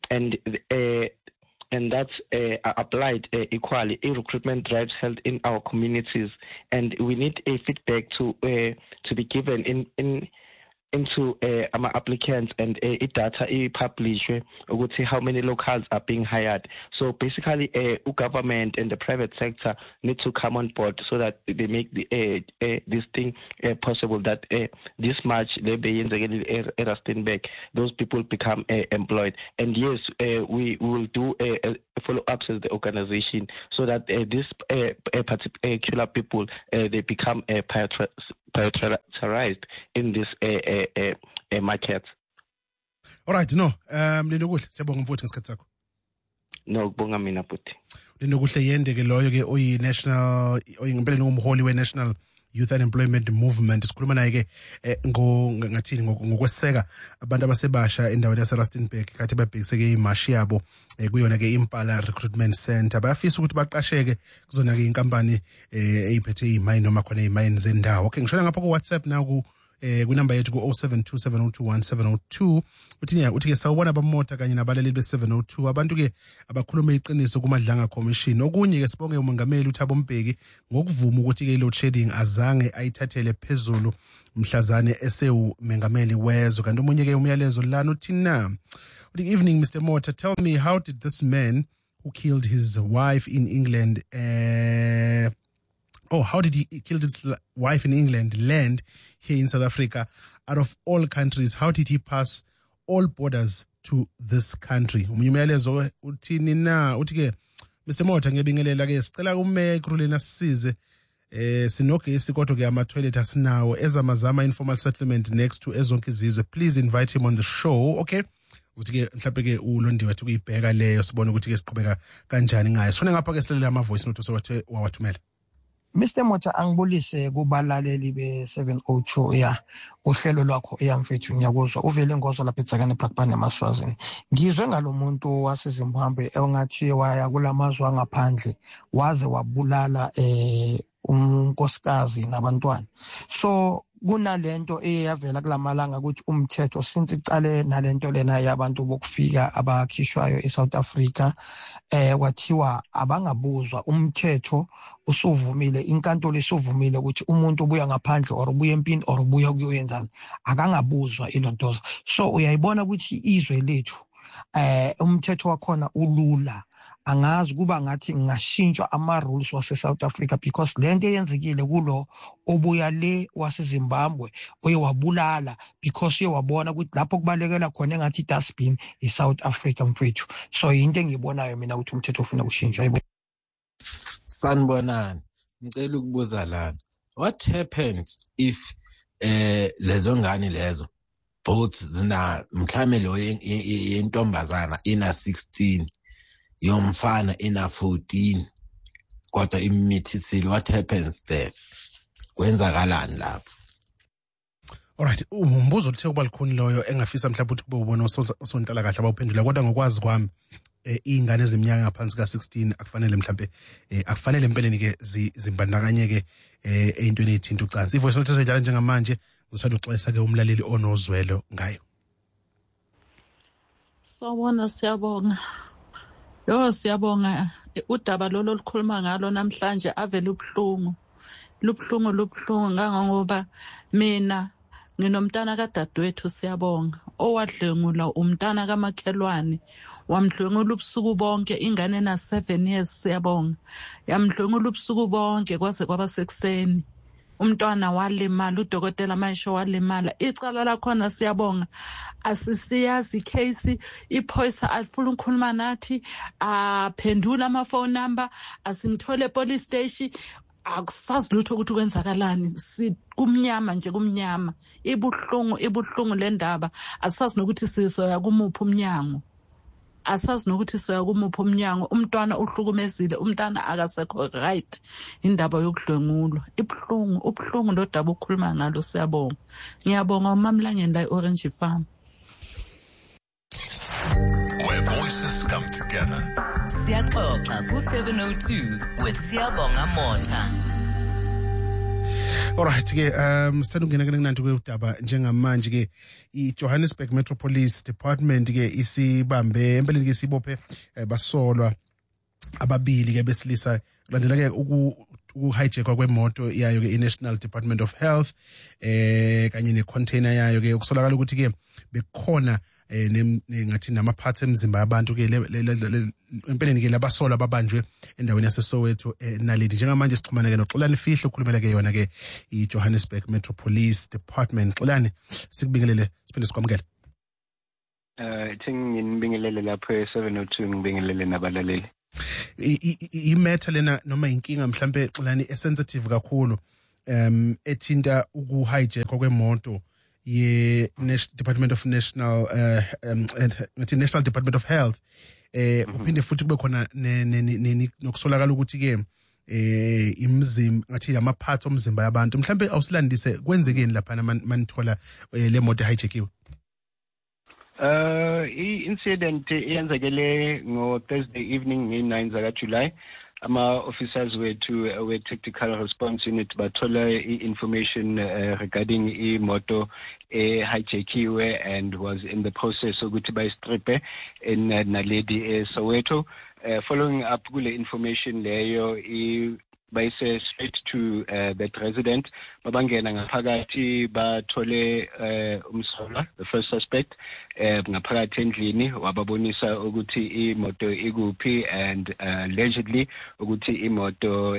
G: and that's applied equally. Recruitment drives held in our communities, and we need a feedback to be given in into applicants and data published how many locals are being hired. So basically, government and the private sector need to come on board so that they make this thing possible. That this much they be in the Rustenburg, those people become employed. And yes, we will do follow-ups as the organization so that this particular people they become prioritized in this market.
A: All right, no, Linokuhle, siyabonga mfowethu ngesikhathi sakho.
G: No, kubonga mina futhi.
A: Linokuhle yende ke loyo ke oyi-national, ngempela ngumholi we-National Youth Unemployment Movement. Sikhuluma naye ke ngokweseka abantu abasebasha endaweni yaseRustenburg kathi babhekiseke imashi yabo kuyona ke Impala Recruitment Center. Bayafisa ukuthi baqasheke kuzona ke inkampani eyiphethe imayini noma khona imayini zendawo. Okay, ngishona ngapha ku WhatsApp now ku kunamba yethu ku 0727021702 uthi ke sawubona abamota kanye nabaleli be702 abantu ke abakhuluma iqiniso kumadlanga commission. Okunye ke sibonge umongameli uThabo Mbeki ngokuvuma ukuthi ke load shedding azange ayithathele phezulu mhlazane esewumengameli wezwe. Kanti omunye ke umyalezo lana uthina. Good evening Mr. Mota, tell me, how did this man who killed his wife in England how did he kill his wife in England land here in South Africa? Out of all countries, how did he pass all borders to this country? Umyalezo uthini na uthi ke Mr. Mota ngebingelela ke sicela umeya eKruleni asisize sinogesi kodwa ke ama toilet asinawo ezamazama informal settlement next to ezonke izizwe. Please invite him on the show. Okay, uthi ke mhlawumbe ke ulondiwe wathi kuyibheka leyo sibone ukuthi ke siqhubeka kanjani ngayo. Sifuna ngapha ke silelela ama voice note sewathe wawathumela.
H: Mr. Mota, angibulise kubalaleli be702 ya uhlelo lwakho eyamfethu ngiyakuzwa uvele ngozo lapha eTzakane Brakpan eMaswazini. Ngizwe ngalomuntu waseZimbabwe ongathi waya kulamazwe angaphandle waze wabulala unkosikazi nabantwana. So kunalento eyavela kulamalanga ukuthi umthetho since icale nalento lena yabantu bokufika abakhishwayo eSouth Africa kwathiwa abangabuzwa. Umthetho usuvumile, inkantolo isuvumile ukuthi umuntu ubuya ngaphandle or ubuya empini or ubuya kuyoyenzana akangabuzwa ilontozo. So uyayibona ukuthi izwe lethu umthetho wakhona ulula. Angazi kuba ngathi ngashintshwa ama-rules wase-South Africa because lento eyenzekile kulo obuya le wase-Zimbabwe oye wabulala because uye wabona ukuthi lapho kubalekela khona engathi i-dustbin i-South Africa mfethu. So yinto engiyibonayo mina ukuthi umthetho ufuna ushintshwa.
I: Sanibonani, ngicela ukubuza lana. What happens if lezo ngane lezo both zina mhlawumbe lo yentombazana ina 16 yomfana ina 14 kodwa imithisile? What happens there? Kwenzakalani lapho?
A: Alright, umbuzo othe kuba likhuni loyo engafisa mhlawumbe ukuthi kube ubona osontala kahle abawuphendula kodwa ngokwazi kwami ingane eziminyaka ngaphansi ka16 akufanele mhlawumbe akufanele empeleni ke zimbandakanyeke eyintweni ezithinta ucansi. Ivoice note njalo njengamanje uzothanda uxwayisa ke umlaleli onozwelo ngayo.
J: Sawubona, siyabonga. Siyabonga udaba lolo likhuluma ngalo namhlanje avele ubuhlungu. Lubhlungu ngangoba mina nginomntana kadadewethu Siyabonga owadlengula umntana kamakhelwane, wamdlengula ubusuku bonke, ingane na 7 years Siyabonga, yamdlengula ubusuku bonke kwaze kwaba sekuseni. Umntwana walimala, udokotela manje walimala. Icala lakhona Siyabonga asisiyazi case, iphoyisa alifuna ukukhuluma nathi, aphendula ama phone number, asimthole police station. Akusazi lutho ukuthi kwenzakalani, kumnyama nje, kumnyama. Ibuhlungu le ndaba. Asazi nokuthi sisoya kumuphi umnyango. Umntwana uhlukumezile, umntwana akasekho right. Indaba yokudlengulwa ubuhlungu lo daba ukhuluma ngalo Siyabonga. Ngiyabonga uMamlangeni la Orange Farm.
B: Where voices come together.
C: Siyaxoxa ku702 with Siyabonga Mota.
A: Alright ke sithanda ukungena kunantu kwedaba njengamanje ke iJohannesburg Metro Police Department ke isibambe empeleni ke sibophe basolwa ababili ke besilisa kulandela ke ukuhijackwa kwemoto yayo ke i-National Department of Health kanye ne-container yayo ke ukusolakala ukuthi ke bekhona ngathi nama-parts emzimba yabantu ke empeleni ke labasolwa babanjwe endaweni yaseSoweto Naledi. Njengamanje sixhumana ke noXolani Fihlo okhulumela ke yona ke i-Johannesburg Metro Police Department. Xolani, sikubingelele siphinde sikwamukele.
K: Ngibingelele lapho e702 ngibingelele nabalaleli.
A: I-matter lena noma inkinga mhlambe Xolani esensitive kakhulu ethinta ukuhijackwa kwemoto Department of National National Department of Health kuphinde futhi kube khona nokusolakala ukuthi ke imizimba ngathi ama-parts omzimba yabantu mhlambe awusilandise kwenzekeni lapha manithola le moto hijackiwe.
K: I-incident iyenzekele ngo-Thursday evening nge-9 zaka-July. Officers were tactical response unit bathola information regarding imoto hijackiwe and was in the process ukuthi bayistripe in Naledi Soweto. Following up kule information leyo bayise straight to that resident. Babangena ngaphakathi bathole umsolwa, the first suspect, ngaphakathi endlini wababonisa ukuthi imoto ikuphi and allegedly ukuthi imoto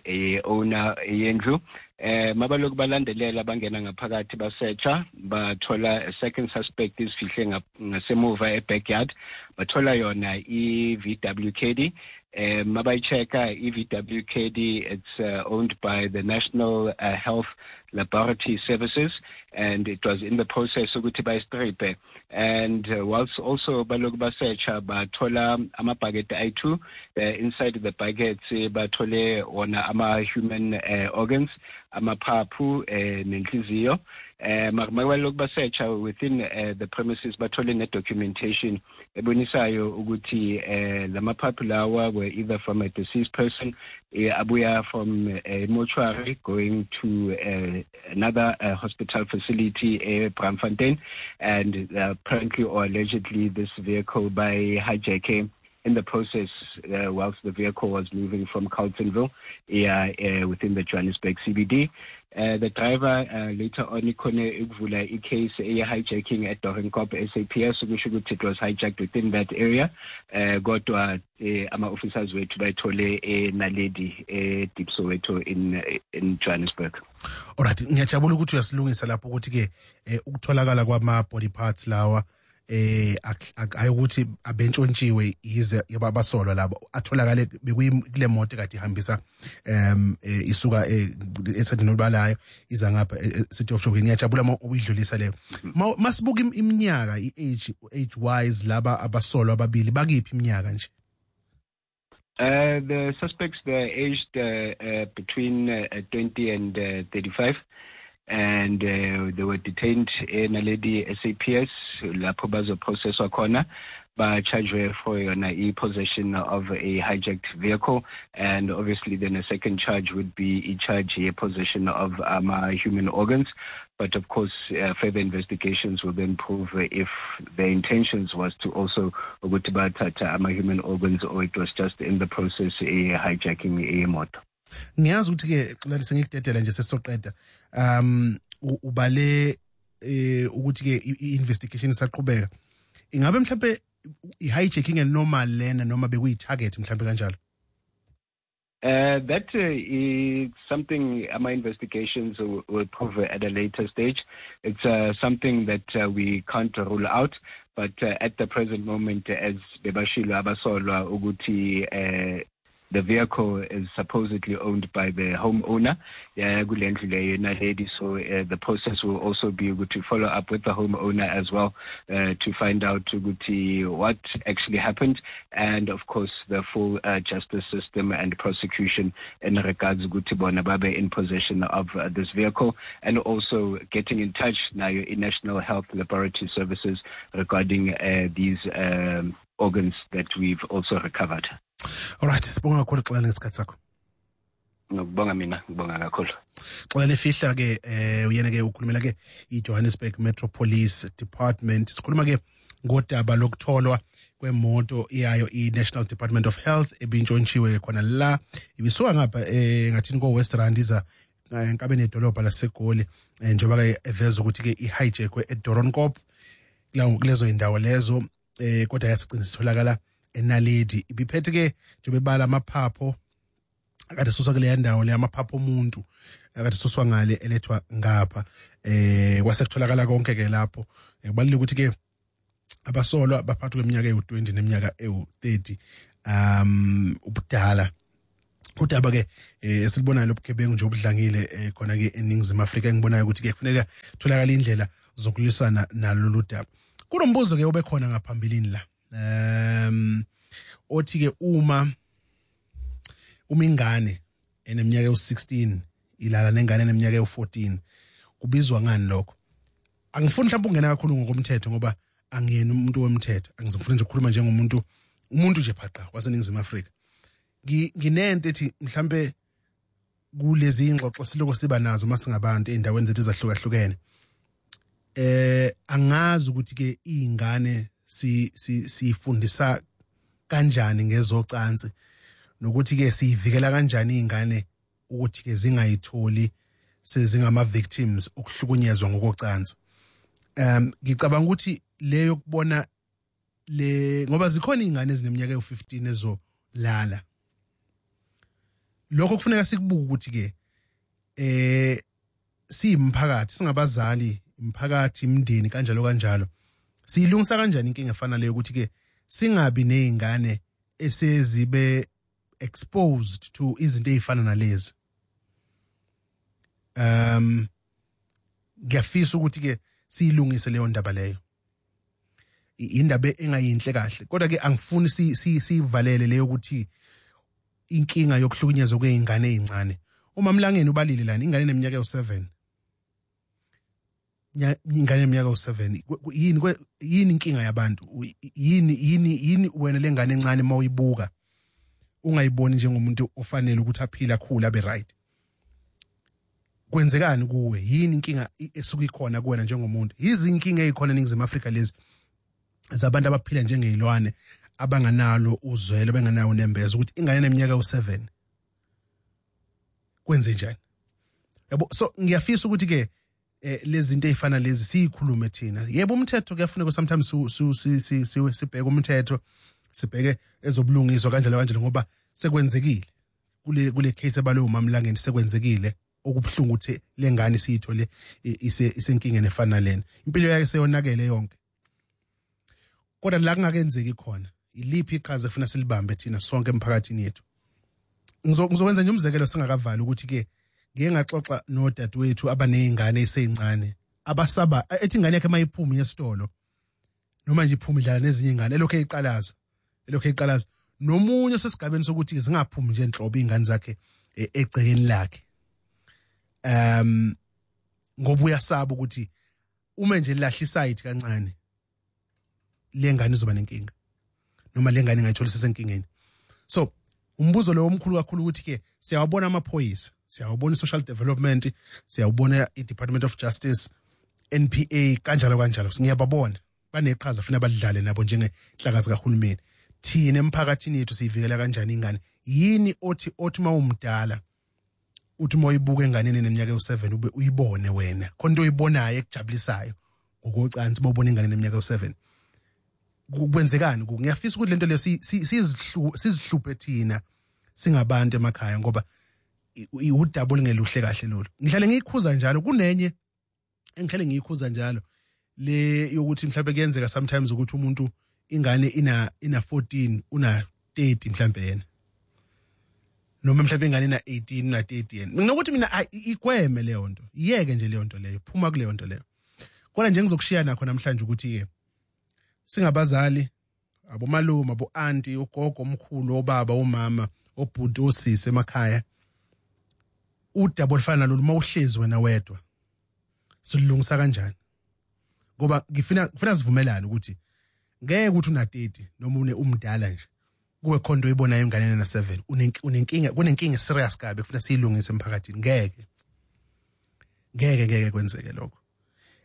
K: owner yendlu. Mabaloku balandelela bangena ngaphakathi basearcha bathola a second suspect isifihle ngasemuva e-backyard bathola yona i-VWKD. Mabayicheka i-VWKD, it's owned by the National Health Laboratory Services, and it was in the process ukuthi bayistripe. And whilst also baloku basearcha bathola amabhakethi ayi-2 inside the buckets bathole wona ama-human organs, amaphaphu nenhliziyo. Mabaloku basearcha within the premises bathole ne-documentation ebonisayo ukuthi lamaphaphu lawa were either from a deceased person abuya from a mortuary going to another hospital facility Braamfontein, and apparently or allegedly this vehicle by hijacking in the process whilst the vehicle was moving from Carltonville within the Johannesburg CBD. The driver later on ikuvula i-case hijacking at Dorenkop SAPS, which it was hijacked within that area. Kodwa ama-officers wethu bayithole Naledi Deep Soweto in Johannesburg.
A: Alright, ngiyajabula ukuthi uyasilungisa lapho ukuthi ke ukutholakala kwama-body parts lawa ayukuthi abentshontshiwe yize yabasolwa labo atholakale bekule moto kade ihambisa isuka eSandton olubalayo iza ngapha City of Joburg. Ngiyajabula ukuyidlulisa leyo. Masibuka iminyaka age wise laba abasolwa ababili bakiphi iminyaka nje?
K: The suspects, they're aged between 20 and 35. And they were detained in Naledi SAPS lapho bazoprocesswa khona bacharged for possession of a hijacked vehicle, and obviously then a second charge would be possession of human organs. But of course further investigations will then prove if the intentions was to also human organs or it was just in the process hijacking a motor.
A: Ngiyazi ukuthi ke Xolani sengikudedela nje sesizoqeda ubale ukuthi ke i-investigation isaqhubeka. Ingabe mhlambe i-hijacking enormal lena noma bekuyi-target mhlambe kanjalo?
K: That is something my investigations will prove at a later stage. It's something that we can't rule out, but at the present moment, as bebashilo abasolwa ukuthi the vehicle is supposedly owned by the homeowner. So the process will also be able to follow up with the homeowner as well to find out what actually happened, and of course the full justice system and prosecution in regards to Bonababe in possession of this vehicle, and also getting in touch now in National Health Laboratory Services regarding these organs that we've also recovered.
A: All right, sibonga kakhulu Xolani ngesikhathi sakho.
K: Ngibonga mina, ngibonga kakhulu.
A: Xolani Fihla ke uyena ke ukhulumela ke iJohannesburg Metro Police Department. Sikhuluma ke ngodaba lokutholwa kwemoto iyayo i-National Department of Health ebintshontshiwe khona la ibisuka ngapha ngathini ko-West Rand iza enkabeni yedolobha laseGoli njengoba ke eveza ukuthi ke i-hijackwe eDoornkop kulezo indawo lezo kodwa yasiqinisa itholakala eNaledi ibiphethe ke njengoba bala amaphapho akade suswa kule ndawo le amaphapho omuntu akade suswa ngale elethwa ngapha kwase kutholakala konke ke lapho kubaluleka ukuthi ke abasolwa baphakathi kweminyaka ewu-20 neminyaka ewu-30 ubudala udaba ke esilibonayo lobugebengu nje obudlangile khona ke eNingizimu Afrika engibonayo ukuthi ke kufanele tholakala indlela zokulisana nalolu daba. Kunombuzo ke obekhona ngaphambilini la othi ke uma ingane eneminyaka ewu-16 ilala nengane eneminyaka ewu-14 kubizwa ngani lokho? Angifuni mhlawumbe ungena kakhulu ngokomthetho ngoba angiyena umuntu womthetho, angizifuni nje ukukhuluma njengomuntu nje phaqa waseNingizimu Afrika. Nginento ethi mhlambe kulezi ingxoxo siloko siba nazo masingabantu eindaweni zethu ezahlukahlukene angazi ukuthi ke izingane sifundisa kanjani ngezocansi nokuthi ke sivikela kanjani izingane ukuthi ke zingayitholi sezingama victims okuhlukunyezwa ngokocansi. Ngicabanga ukuthi leyo kubona ngoba zikhona izingane ezineminyaka ewu-15 ezolala. Lokho kufuneka sikubuke ukuthi ke siyimphakathi singabazali imphakathi imndeni kanjalo siyilungisa kanjani inkinga efana leyo ukuthi ke singabi nezingane esezibe exposed to izinto ezifana nalezi. Ngiyafisa ukuthi ke siyilungise leyo ndaba leyo. Indaba engayinhle kahle kodwa ke angifuni sivalele leyo ukuthi inkinga yokuhlukunyezwa kweingane ezincane. Uma Mlangeni ubalile lana ingane eneminyaka ewu7. Ingane eneminyaka ewu7 yini inkinga yabantu? Yini wena lengane encane mawuyibuka ungayiboni njengomuntu ofanele ukuthi aphila khula abe right? Kwenzekani kuwe? Yini inkinga esuka ikhona kuwena njengomuntu? Izinkinga ezikhona eNingizimu Afrika lezi zabantu abaphila njengezilwane abanganalo uzwelo benganayo nembeza ukuthi ingane eneminyaka ewu7 kwenze njani? Yabo, so ngiyafisa ukuthi ke lezi zinto ezifana lezi siyikhulume thina. Yebo umthetho kuyafuneka sometimes sibheke umthetho, sibheke ezobulungiswa kanjalo ngoba sekwenzekile kule case ebalo uMamlangeni sekwenzekile okubhlungu ukuthi lengane siyithole isenkingeni efana lena. Impilo yakhe seyonakele yonke. Kodwa la kungakenzeki khona iliphi iqhaza efuna silibambe thina sonke emphakathini yethu. Ngizokwenza nje umzekelo singakavali ukuthi ke ngeke ngaxoxa nodadewethu abanezingane ezincane abasaba ethi ingane yakhe mayiphuma yesitolo noma nje iphuma idlala nezinye izingane elokho eyiqalaza nomunye sesigabeni sokuthi zingaphumi nje enhlobo izingane zakhe egcekeni lakhe. Ngoba uyasaba ukuthi uma nje lahla isayiti kancane lengane izoba nenkinga noma lengane ingayithola sesenkingeni. So umbuzo lo omkhulu kakhulu ukuthi ke siyawabona amaphoyisa, siyawabona social development, siyawubona i-Department of Justice, NPA kanjalo ngiyababona baneqhaza funa badlale nabo njengenhlakazi kahulumeni. Thina emphakathini yethu siyivikela kanjani ingane? Yini othi mawumdala uthi moyibuka enganeni eneminyaka ewu7 ube uyibone wena khona into oyibonayo ekujabulisayo ngokocansi mawubona ingane eneminyaka ewu7 kwenzekani? Ngiyafisa ukuthi lento leyo sizihluphe thina singabantu emakhaya ngoba udaba olingeluhle kahle lolu. Ngihlale ngiyikhuza njalo kunenye engihlale ngiyikhuza njalo le yokuthi mhlawumbe kuyenzeka sometimes ukuthi umuntu ingane ina 14 una 30 mhlawumbe yena noma mhlawumbe ingane ina 18 una 30 yena. Nginokuthi mina igweme leyo nto, iyeke nje leyo nto leyo, phuma kuleyo nto leyo. Kodwa nje ngizokushiya nakho namhlanje ukuthi ke singabazali abomalume abo-auntie ugogo omkhulu obaba umama obhuti osisi emakhaya udaba olufana nalolu mawuhlezi wena wedwa silungisa kanjani? Ngoba ngifuna sivumelane ukuthi ngeke ukuthi una 30 noma umdala nje kuwe khona oyibona enganeni na 7 kunenkinga serious kabe kufuna siyilungise emphakathini. Ngeke kwenzeke lokho.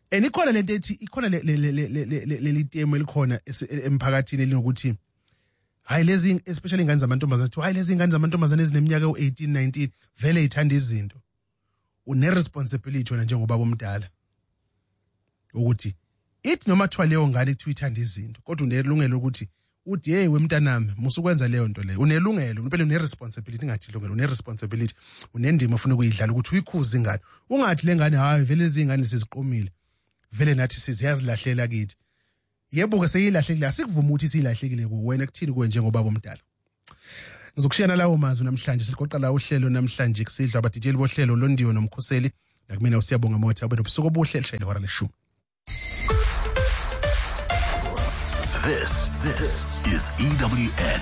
A: And ikhona lento ethi ikhona leli temo elikhona emphakathini elinokuthi hayi lezi especially ingane zamantombazane hayi lezi ingane zamantombazane ezineminyaka u18 19 vele ithanda izinto une responsibility wena njengoba bomdala ukuthi ithi noma kuthiwa leyo ngane kuthi ithanda izinto kodwa unelungelo ukuthi uthi hey wemntanami musukwenza leyo nto leyo unelungelo impela une responsibility ngathi ilungelo une responsibility unendima ufuna ukuyidlala ukuthi uyikhuze ingane ungathi lengane hayi vele izingane siziqomile vele nathi siziyazilahlela kithi yebo ke seyilahlekile asikuvuma ukuthi siyilahlekile kuwena kuthini kuwe njengoba bomdala ngizokushiyana lawo mazwi namhlanje siqoqa la uhlelo namhlanje kusidla abadijeli bohlelo Londiwe noMkhuseli nakumina usiyabonga motha abe nobusuku obuhle lishayile hora leshumi.
B: This is EWN.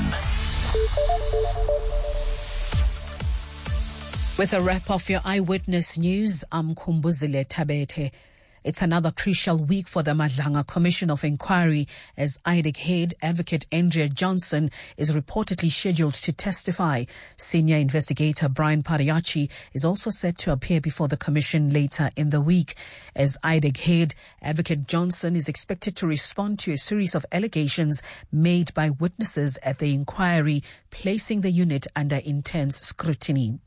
L: With a wrap of your eyewitness news, I'm Kumbuzile Tabete. It's another crucial week for the Madlanga Commission of Inquiry as IDEC head Advocate Andrea Johnson is reportedly scheduled to testify. Senior investigator Brian Pariachi is also set to appear before the commission later in the week. As IDEC head, Advocate Johnson is expected to respond to a series of allegations made by witnesses at the inquiry, placing the unit under intense scrutiny.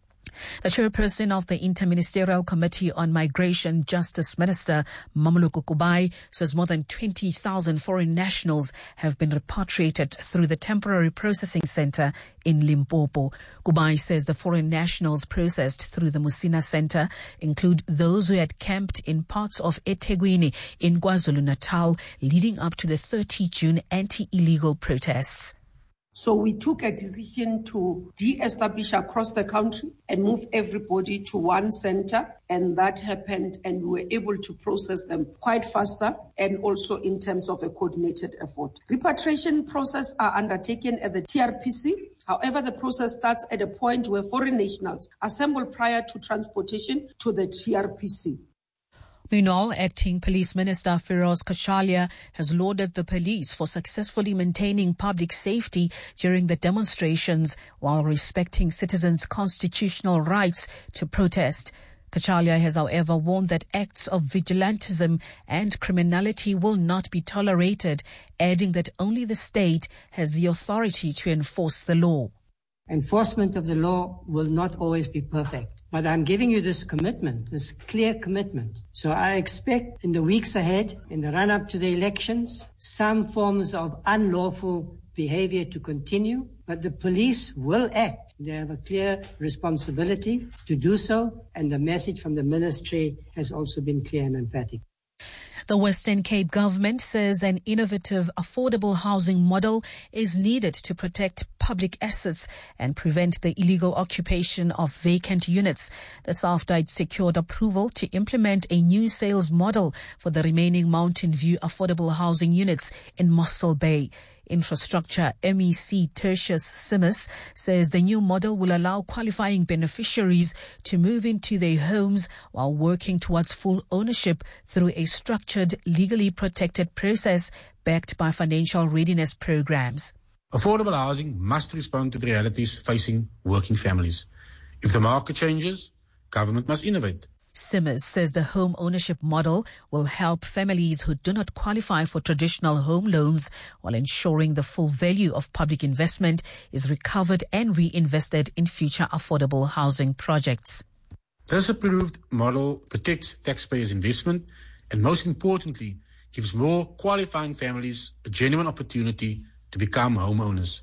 L: The chairperson of the Interministerial Committee on Migration, Justice Minister Mamuluko Kubai, says more than 20,000 foreign nationals have been repatriated through the temporary processing center in Limpopo. Kubai says the foreign nationals processed through the Musina Center include those who had camped in parts of eThekwini in KwaZulu-Natal leading up to the 30 June anti-illegal protests.
M: So we took a decision to de-establish across the country and move everybody to one center, and that happened, and we were able to process them quite faster and also in terms of a coordinated effort. Repatriation process are undertaken at the TRPC. However, the process starts at a point where foreign nationals assemble prior to transportation to the TRPC.
L: Meanwhile, Acting Police Minister Feroz Kachalia has lauded the police for successfully maintaining public safety during the demonstrations while respecting citizens' constitutional rights to protest. Kachalia has, however, warned that acts of vigilantism and criminality will not be tolerated, adding that only the state has the authority to enforce the law.
N: Enforcement of the law will not always be perfect. But I'm giving you this commitment, this clear commitment. So I expect in the weeks ahead, in the run-up to the elections, some forms of unlawful behavior to continue, but the police will act. They have a clear responsibility to do so, and the message from the ministry has also been clear and emphatic.
L: The Western Cape government says an innovative, affordable housing model is needed to protect public assets and prevent the illegal occupation of vacant units. The South-Dite secured approval to implement a new sales model for the remaining Mountain View affordable housing units in Mossel Bay. Infrastructure MEC Tertius Simmers says the new model will allow qualifying beneficiaries to move into their homes while working towards full ownership through a structured, legally protected process backed by financial readiness programs.
O: Affordable housing must respond to the realities facing working families. If the market changes, government must innovate.
L: Simmers says the home ownership model will help families who do not qualify for traditional home loans while ensuring the full value of public investment is recovered and reinvested in future affordable housing projects.
O: This approved model protects taxpayers' investment and, most importantly, gives more qualifying families a genuine opportunity to become homeowners.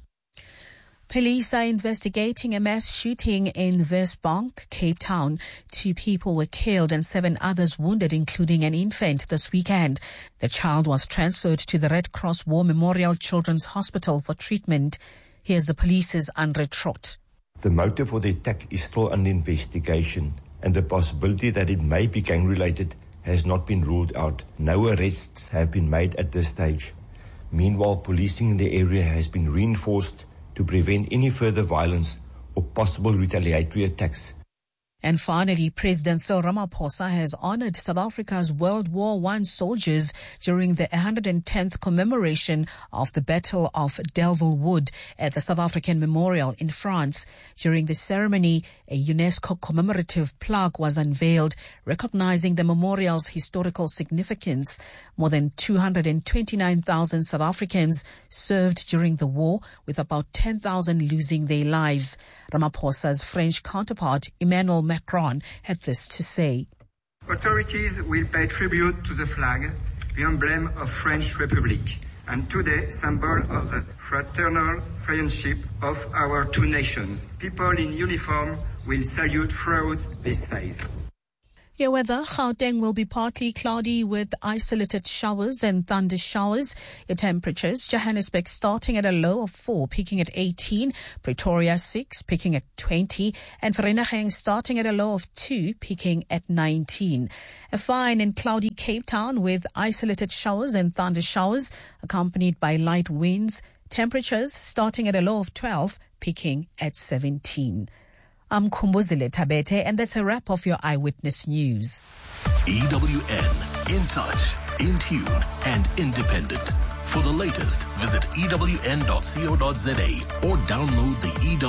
L: Police are investigating a mass shooting in Westbank, Cape Town. 2 people were killed and 7 others wounded, including an infant, this weekend. The child was transferred to the Red Cross War Memorial Children's Hospital for treatment. Here's the police's Andre Trott.
P: The motive for the attack is still under investigation, and the possibility that it may be gang-related has not been ruled out. No arrests have been made at this stage. Meanwhile, policing in the area has been reinforced to prevent any further violence or possible retaliatory attacks.
L: And finally, President Cyril Ramaphosa has honored South Africa's World War I soldiers during the 110th commemoration of the Battle of Delville Wood at the South African Memorial in France. During the ceremony, a UNESCO commemorative plaque was unveiled, recognizing the memorial's historical significance. More than 229,000 South Africans served during the war, with about 10,000 losing their lives. Ramaphosa's French counterpart, Emmanuel Macron, had this to say.
Q: Authorities will pay tribute to the flag, the emblem of French Republic, and today symbol of the fraternal friendship of our two nations. People in uniform will salute throughout this phase.
L: Your weather, Gauteng will be partly cloudy with isolated showers and thunder showers. Your temperatures, Johannesburg starting at a low of 4, peaking at 18. Pretoria 6, peaking at 20. And Vereeniging starting at a low of 2, peaking at 19. A fine and cloudy Cape Town with isolated showers and thunder showers, accompanied by light winds. Temperatures starting at a low of 12, peaking at 17. I'm Khumbuzile Tabete, and that's a wrap of your Eyewitness News.
B: EWN, in touch, in tune, and independent. For the latest, visit ewn.co.za or download the EWN